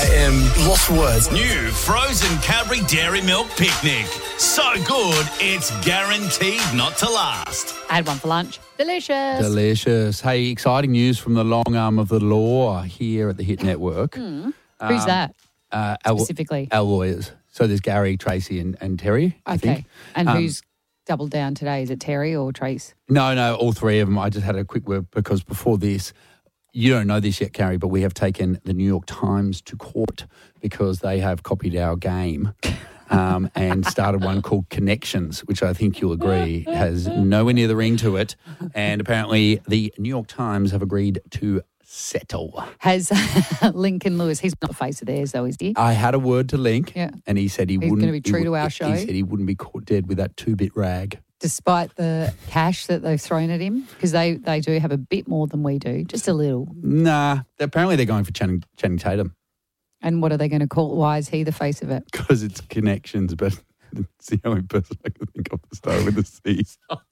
I am lost for words. New frozen Cadbury Dairy Milk Picnic. So good, it's guaranteed not to last. I had one for lunch. Delicious. Delicious. Hey, exciting news from the long arm of the law here at the Hit Network. Who's that specifically? Our lawyers. So there's Gary, Tracy and Terry, I think. And who's doubled down today? Is it Terry or Trace? No, all three of them. I just had a quick word because before this, you don't know this yet, Carrie, but we have taken the New York Times to court because they have copied our game and started one called Connections, which I think you'll agree has nowhere near the ring to it. And apparently the New York Times have agreed to settle. Has Lincoln Lewis, he's not the face of theirs though, is he? I had a word to Link Yeah. and he said he's going to be true to our show. He said he wouldn't be caught dead with that 2-bit rag. Despite the cash that they've thrown at him, because they do have a bit more than we do, just a little. Nah, apparently they're going for Channing Tatum. And what are they going to call it? Why is he the face of it? Because it's Connections, but it's the only person I can think of to start with a C.